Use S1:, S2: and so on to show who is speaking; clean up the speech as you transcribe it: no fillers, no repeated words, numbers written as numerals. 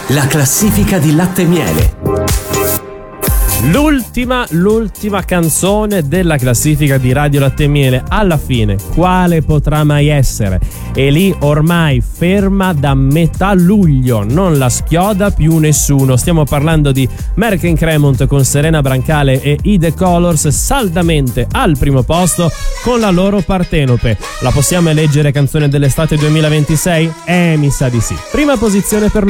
S1: La classifica di Latte e Miele.
S2: L'ultima canzone della classifica di Radio Latte e Miele, alla fine quale potrà mai essere? E lì ormai ferma da metà luglio, non la schioda più nessuno. Stiamo parlando di Merck & Cremont con Serena Brancale e I The Colors, saldamente al primo posto con la loro Partenope. La possiamo eleggere canzone dell'estate 2026? Mi sa di sì. Prima posizione per